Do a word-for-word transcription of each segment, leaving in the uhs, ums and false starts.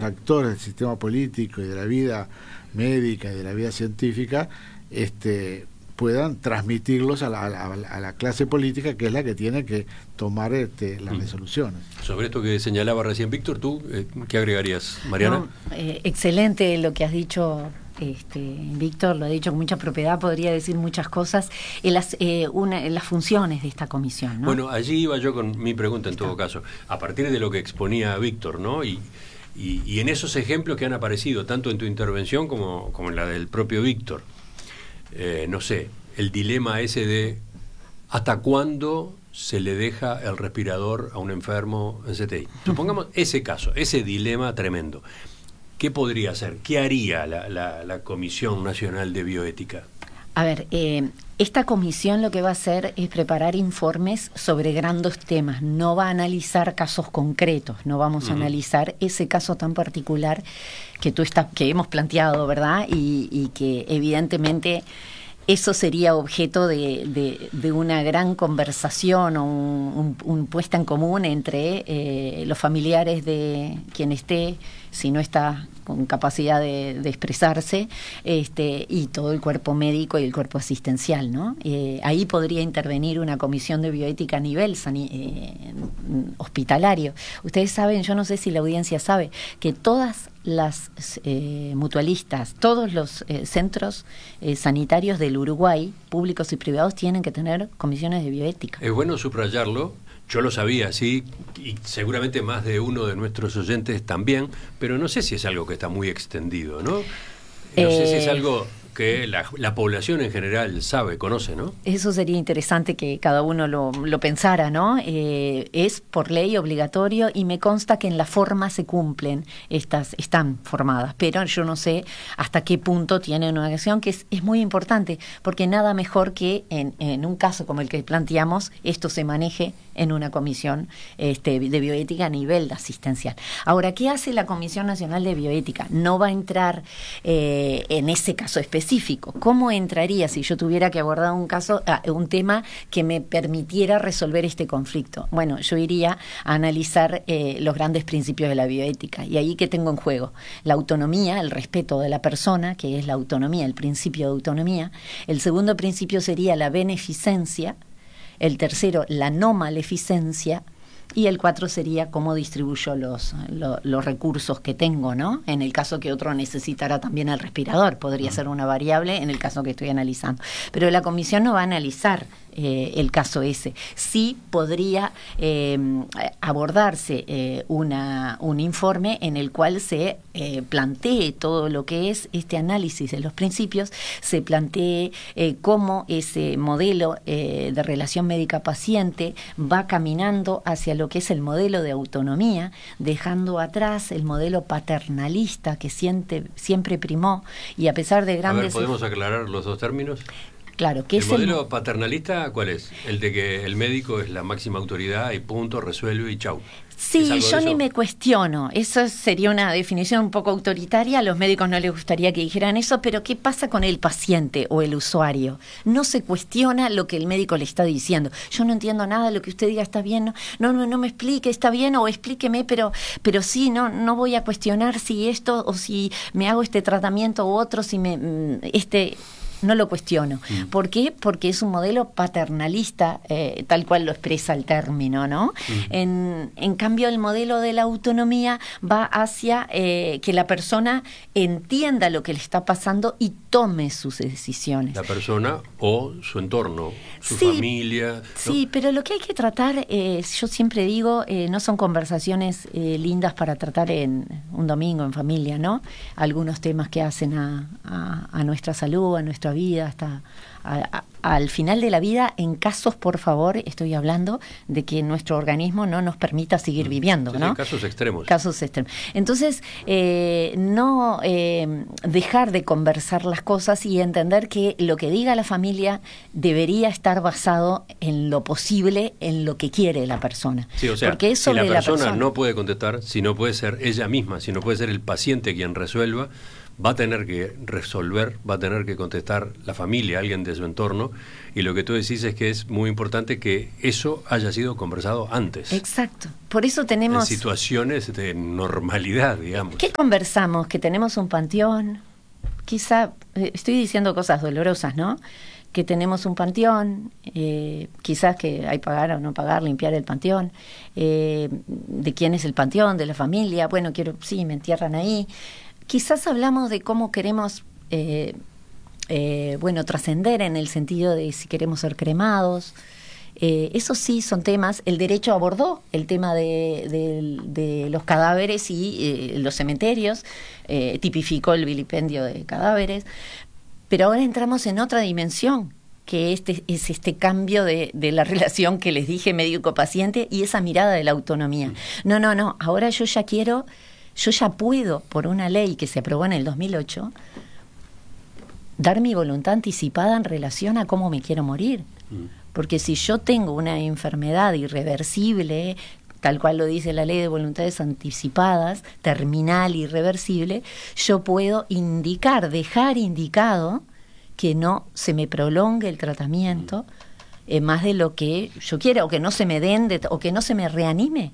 actores del sistema político y de la vida médica y de la vida científica este, puedan transmitirlos a la, a, la, a la clase política, que es la que tiene que tomar este, las mm. resoluciones. Sobre esto que señalaba recién Víctor, ¿tú eh, qué agregarías, Mariana? No, eh, excelente lo que has dicho. Este, Víctor lo ha dicho con mucha propiedad, podría decir muchas cosas en las, eh, una, en las funciones de esta comisión, ¿no? Bueno, allí iba yo con mi pregunta en todo caso, a partir de lo que exponía Víctor, ¿no? Y, y, y en esos ejemplos que han aparecido, tanto en tu intervención como, como en la del propio Víctor, eh, no sé, el dilema ese de ¿hasta cuándo se le deja el respirador a un enfermo en C T I? Supongamos ese caso, ese dilema tremendo. ¿Qué podría hacer? ¿Qué haría la, la, la Comisión Nacional de Bioética? A ver, eh, esta comisión lo que va a hacer es preparar informes sobre grandes temas. No va a analizar casos concretos, no vamos uh-huh. a analizar ese caso tan particular que tú estás, que hemos planteado, ¿verdad? Y, y que evidentemente eso sería objeto de, de, de una gran conversación o un, un, un puesta en común entre eh, los familiares de quien esté, si no está con capacidad de, de expresarse, este, y todo el cuerpo médico y el cuerpo asistencial, ¿no? Eh, ahí podría intervenir una comisión de bioética a nivel sani- eh, hospitalario. Ustedes saben, yo no sé si la audiencia sabe, que todas las eh, mutualistas, todos los eh, centros eh, sanitarios del Uruguay, públicos y privados, tienen que tener comisiones de bioética. Es bueno subrayarlo. Yo lo sabía, sí, y seguramente más de uno de nuestros oyentes también, pero no sé si es algo que está muy extendido, ¿no? No eh, sé si es algo que la, la población en general sabe, conoce, ¿no? Eso sería interesante que cada uno lo, lo pensara, ¿no? Eh, es por ley obligatorio y me consta que en la forma se cumplen, estas están formadas, pero yo no sé hasta qué punto tienen una acción, que es, es muy importante, porque nada mejor que en, en un caso como el que planteamos, esto se maneje en una comisión este, de bioética a nivel asistencial. Ahora, ¿qué hace la Comisión Nacional de Bioética? No va a entrar eh, en ese caso específico. ¿Cómo entraría si yo tuviera que abordar un caso, uh, un tema que me permitiera resolver este conflicto? Bueno, yo iría a analizar eh, los grandes principios de la bioética. Y ahí, ¿qué tengo en juego? La autonomía, el respeto de la persona, que es la autonomía, el principio de autonomía. El segundo principio sería la beneficencia. El tercero, la no maleficencia. Y el cuatro sería cómo distribuyo los, los, los recursos que tengo, ¿no? En el caso que otro necesitara también el respirador, podría ser una variable en el caso que estoy analizando. Pero la comisión no va a analizar eh, el caso ese. Sí podría eh, abordarse eh, una, un informe en el cual se eh, plantee todo lo que es este análisis de los principios, se plantee eh, cómo ese modelo eh, de relación médica-paciente va caminando hacia lo que es el modelo de autonomía, dejando atrás el modelo paternalista que siente, siempre primó, y a pesar de grandes... A ver, ¿podemos aclarar los dos términos? Claro, ¿qué ¿El es modelo el... paternalista cuál es? El de que el médico es la máxima autoridad y punto, resuelve y chau. Sí, yo ni me cuestiono. Eso sería una definición un poco autoritaria. A los médicos no les gustaría que dijeran eso, pero ¿qué pasa con el paciente o el usuario? No se cuestiona lo que el médico le está diciendo. Yo no entiendo nada, lo que usted diga está bien. No, no, no me explique, está bien, o explíqueme, pero, pero sí, no, no voy a cuestionar si esto o si me hago este tratamiento u otro, si me este no lo cuestiono. Mm. ¿Por qué? Porque es un modelo paternalista, eh, tal cual lo expresa el término, ¿no? Mm. En, en cambio, el modelo de la autonomía va hacia eh, que la persona entienda lo que le está pasando y tome sus decisiones. La persona o su entorno, su sí, familia, ¿no? Sí, pero lo que hay que tratar, eh, yo siempre digo, eh, no son conversaciones eh, lindas para tratar en un domingo en familia, ¿no? Algunos temas que hacen a, a, a nuestra salud, a nuestra vida, hasta a, a, al final de la vida, en casos, por favor, estoy hablando de que nuestro organismo no nos permita seguir viviendo, sí, ¿no? Sí, casos extremos. Casos extremos. Entonces, eh, no eh, dejar de conversar las cosas y entender que lo que diga la familia debería estar basado en lo posible, en lo que quiere la persona. Sí, o sea, porque es si sobre la persona, la persona no puede contestar, si no puede ser ella misma, si no puede ser el paciente quien resuelva, va a tener que resolver, va a tener que contestar la familia, alguien de su entorno, y lo que tú decís es que es muy importante que eso haya sido conversado antes. Exacto. Por eso tenemos... En situaciones de normalidad, digamos. ¿Qué conversamos? Que tenemos un panteón, quizá, eh, estoy diciendo cosas dolorosas, ¿no? Que tenemos un panteón, eh, quizás que hay pagar o no pagar, limpiar el panteón, eh, de quién es el panteón, de la familia, bueno, quiero, sí, me entierran ahí. Quizás hablamos de cómo queremos, eh, eh, bueno, trascender en el sentido de si queremos ser cremados. Eh, eso sí son temas, el derecho abordó el tema de, de, de los cadáveres y eh, los cementerios, eh, tipificó el vilipendio de cadáveres. Pero ahora entramos en otra dimensión, que este, es este cambio de, de la relación que les dije médico-paciente y esa mirada de la autonomía. No, no, no, ahora yo ya quiero, yo ya puedo, por una ley que se aprobó en el dos mil ocho, dar mi voluntad anticipada en relación a cómo me quiero morir. Porque si yo tengo una enfermedad irreversible, tal cual lo dice la ley de voluntades anticipadas, terminal, irreversible, yo puedo indicar, dejar indicado que no se me prolongue el tratamiento eh, más de lo que yo quiera, o que no se me den, de, o que no se me reanime.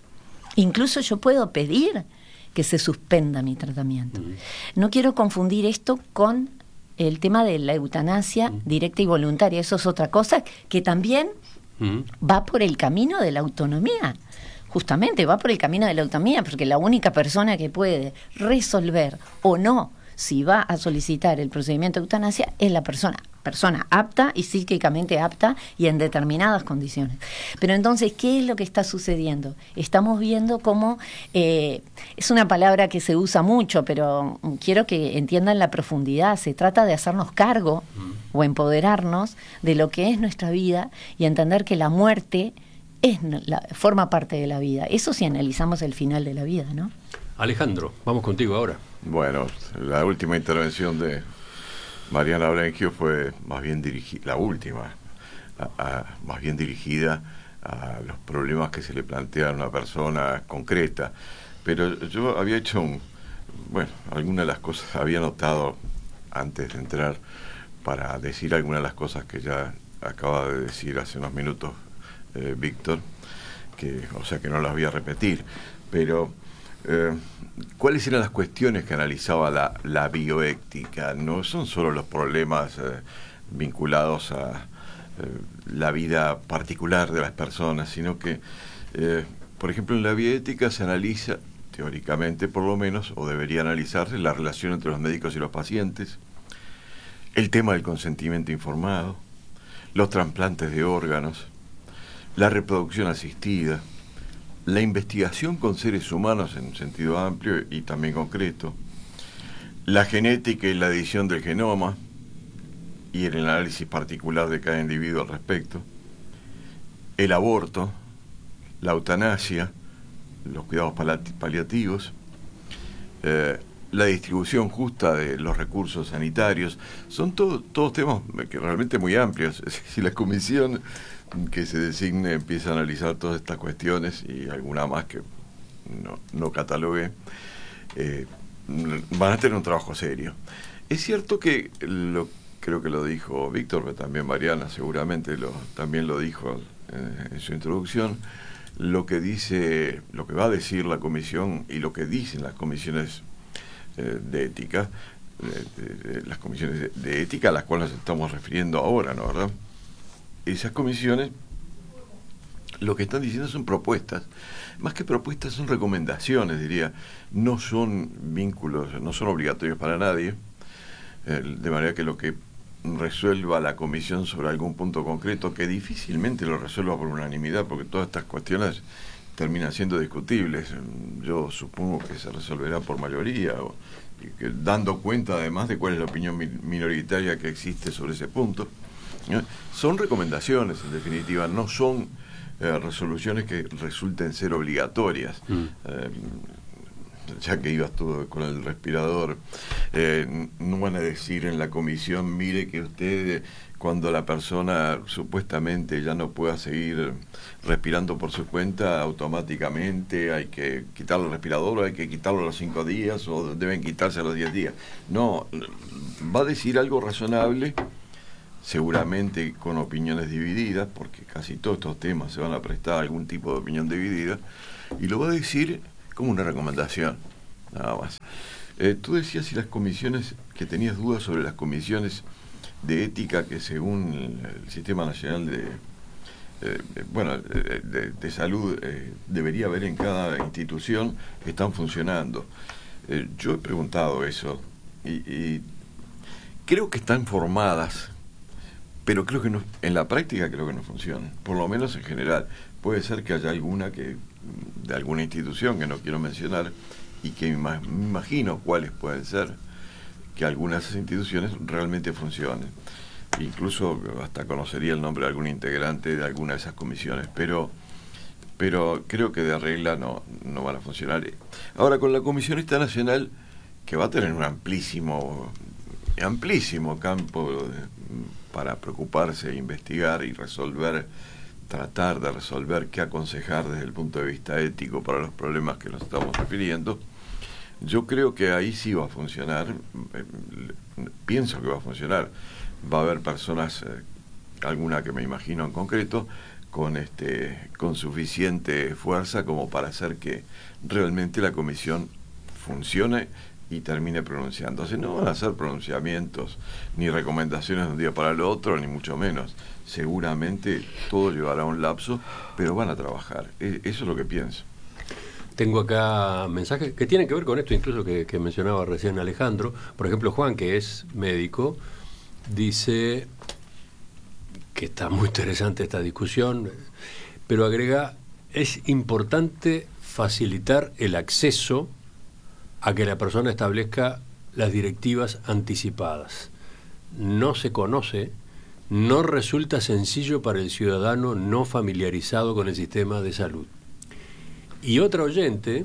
Incluso yo puedo pedir que se suspenda mi tratamiento. Uh-huh. No quiero confundir esto con el tema de la eutanasia uh-huh. directa y voluntaria. Eso es otra cosa que también uh-huh. va por el camino de la autonomía. Justamente va por el camino de la autonomía, porque la única persona que puede resolver o no si va a solicitar el procedimiento de eutanasia es la persona, persona apta y psíquicamente apta y en determinadas condiciones. Pero entonces, ¿qué es lo que está sucediendo? Estamos viendo cómo, eh, es una palabra que se usa mucho, pero quiero que entiendan la profundidad. Se trata de hacernos cargo mm. o empoderarnos de lo que es nuestra vida y entender que la muerte es la, forma parte de la vida. Eso si analizamos el final de la vida, ¿no? Alejandro, vamos contigo ahora. Bueno, la última intervención de Mariana Brengio fue más bien dirigida, la última, a, a, más bien dirigida a los problemas que se le plantea a una persona concreta. Pero yo había hecho un, bueno, algunas de las cosas había notado antes de entrar para decir algunas de las cosas que ya acaba de decir hace unos minutos eh, Víctor, que, o sea que no las voy a repetir, pero eh, ¿cuáles eran las cuestiones que analizaba la, la bioética? No son solo los problemas eh, vinculados a eh, la vida particular de las personas, sino que, eh, por ejemplo, en la bioética se analiza, teóricamente por lo menos, o debería analizarse, la relación entre los médicos y los pacientes, el tema del consentimiento informado, los trasplantes de órganos, la reproducción asistida, la investigación con seres humanos en sentido amplio y también concreto, la genética y la edición del genoma y el análisis particular de cada individuo al respecto, el aborto, la eutanasia, los cuidados paliativos, eh, la distribución justa de los recursos sanitarios. Son todo, todos temas que realmente muy amplios. Si la comisión que se designe empieza a analizar todas estas cuestiones y alguna más que no, no catalogue, eh, van a tener un trabajo serio. Es cierto que, lo, creo que lo dijo Víctor, pero también Mariana seguramente lo, también lo dijo eh, en su introducción, lo que dice, lo que va a decir la comisión y lo que dicen las comisiones eh, de ética, de, de, de las comisiones de, de ética a las cuales nos estamos refiriendo ahora, ¿no, verdad? Esas comisiones lo que están diciendo son propuestas, más que propuestas son recomendaciones, diría, no son vínculos, no son obligatorios para nadie, eh, de manera que lo que resuelva la comisión sobre algún punto concreto, que difícilmente lo resuelva por unanimidad, porque todas estas cuestiones terminan siendo discutibles, yo supongo que se resolverá por mayoría, o, y que, dando cuenta además de cuál es la opinión minoritaria que existe sobre ese punto. ¿Eh? Son recomendaciones, en definitiva, no son eh, resoluciones que resulten ser obligatorias. Mm. Eh, ya que ibas tú con el respirador, eh, no van a decir en la comisión, mire que usted, cuando la persona supuestamente ya no pueda seguir respirando por su cuenta, automáticamente hay que quitarle el respirador, o hay que quitarlo a los cinco días, o deben quitarse a los diez días. No, va a decir algo razonable, seguramente con opiniones divididas, porque casi todos estos temas se van a prestar a algún tipo de opinión dividida, y lo va a decir como una recomendación, nada más. Eh, tú decías si las comisiones, que tenías dudas sobre las comisiones de ética que según el, el Sistema Nacional de, eh, bueno, de, de, de Salud eh, debería haber en cada institución, están funcionando. Eh, yo he preguntado eso y, y creo que están formadas, pero creo que no, en la práctica creo que no funcionan, por lo menos en general. Puede ser que haya alguna que de alguna institución que no quiero mencionar y que me imagino cuáles pueden ser, que algunas de esas instituciones realmente funcionen. Incluso hasta conocería el nombre de algún integrante de alguna de esas comisiones, pero pero creo que de regla no, no van a funcionar. Ahora, con la Comisionista Nacional, que va a tener un amplísimo amplísimo campo de, para preocuparse, investigar y resolver, tratar de resolver qué aconsejar desde el punto de vista ético para los problemas que nos estamos refiriendo, yo creo que ahí sí va a funcionar, eh, pienso que va a funcionar. Va a haber personas, eh, alguna que me imagino en concreto, con este con suficiente fuerza como para hacer que realmente la comisión funcione y termine pronunciándose. No van a hacer pronunciamientos ni recomendaciones de un día para el otro, ni mucho menos. Seguramente todo llevará un lapso, pero van a trabajar. Eso es lo que pienso. Tengo acá mensajes que tienen que ver con esto, incluso que, que mencionaba recién Alejandro. Por ejemplo, Juan, que es médico, dice que está muy interesante esta discusión, pero agrega, es importante facilitar el acceso a que la persona establezca las directivas anticipadas. No se conoce, no resulta sencillo para el ciudadano no familiarizado con el sistema de salud. Y otra oyente,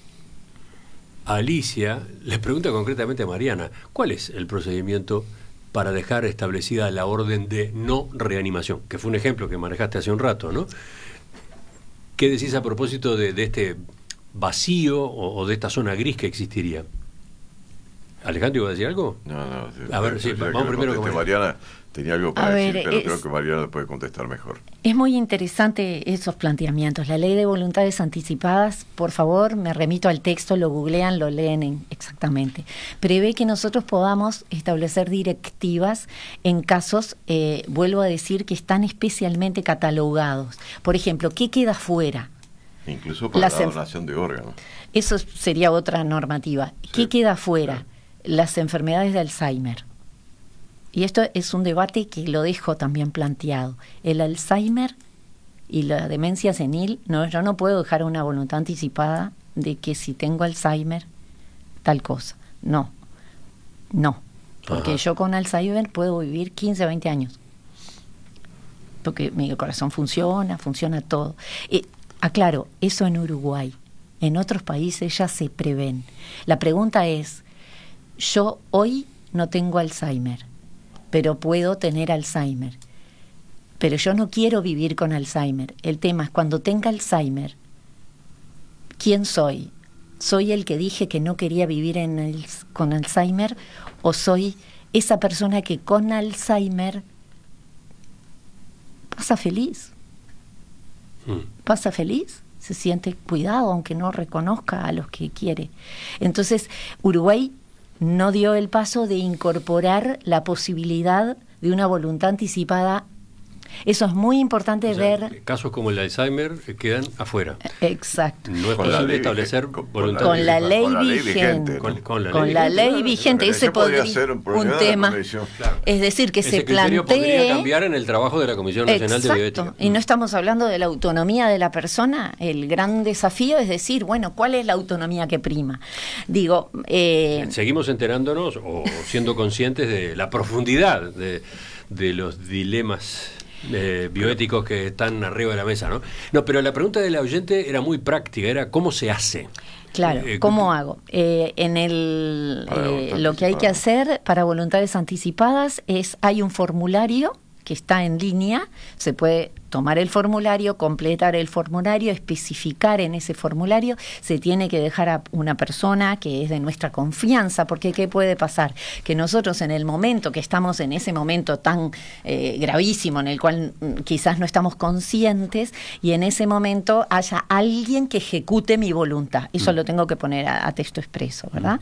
Alicia, les pregunta concretamente a Mariana, ¿cuál es el procedimiento para dejar establecida la orden de no reanimación? Que fue un ejemplo que manejaste hace un rato, ¿no? ¿Qué decís a propósito de, de este vacío o, o de esta zona gris que existiría? Alejandro, ¿iba a decir algo? No, no. A ver, sí, vamos primero con Mariana. Tenía algo para a decir, ver, pero es, creo que Mariana lo puede contestar mejor. Es muy interesante esos planteamientos. La ley de voluntades anticipadas, por favor, me remito al texto, lo googlean, lo leen en, exactamente. Prevé que nosotros podamos establecer directivas en casos, eh, vuelvo a decir, que están especialmente catalogados. Por ejemplo, ¿qué queda fuera? Incluso para la, la donación de órganos. Eso sería otra normativa. Sí. ¿Qué queda fuera? Sí. Las enfermedades de Alzheimer. Y esto es un debate que lo dejo también planteado. El Alzheimer y la demencia senil, no, yo no puedo dejar una voluntad anticipada de que si tengo Alzheimer, tal cosa. No, no. Porque Ajá. yo con Alzheimer puedo vivir quince, veinte años. Porque mi corazón funciona, funciona todo. Eh, aclaro, eso en Uruguay. En otros países ya se prevén. La pregunta es, yo hoy no tengo Alzheimer, pero puedo tener Alzheimer. Pero yo no quiero vivir con Alzheimer. El tema es, cuando tenga Alzheimer, ¿quién soy? ¿Soy el que dije que no quería vivir en el, con Alzheimer? ¿O soy esa persona que con Alzheimer pasa feliz? Mm. ¿Pasa feliz? Se siente cuidado, aunque no reconozca a los que quiere. Entonces, Uruguay no dio el paso de incorporar la posibilidad de una voluntad anticipada. Eso es muy importante, o sea, ver. Casos como el de Alzheimer quedan afuera. Exacto. No es posible establecer con, voluntad con la ley con la ley vigente. vigente Con, con la con ley, la ley claro, vigente. Pero ese podría ser un, un tema. Claro. Es decir, que Ese se criterio plantee. Podría cambiar en el trabajo de la Comisión Nacional Exacto. de Bioética. Y no estamos hablando de la autonomía de la persona. El gran desafío es decir, bueno, ¿cuál es la autonomía que prima? Digo. Eh, Seguimos enterándonos o siendo conscientes de la profundidad de, de los dilemas eh, bioéticos que están arriba de la mesa, ¿no? No, pero la pregunta de la oyente era muy práctica, era ¿cómo se hace? Claro, Eh, ¿cómo hago? Eh, en el Para eh, voluntad lo que hay que anticipada. hacer para voluntades anticipadas es, hay un formulario que está en línea, se puede tomar el formulario, completar el formulario, especificar en ese formulario, se tiene que dejar a una persona que es de nuestra confianza, porque ¿qué puede pasar? Que nosotros en el momento que estamos en ese momento tan eh, gravísimo, en el cual mm, quizás no estamos conscientes, y en ese momento haya alguien que ejecute mi voluntad. Eso mm. lo tengo que poner a, a texto expreso, ¿verdad?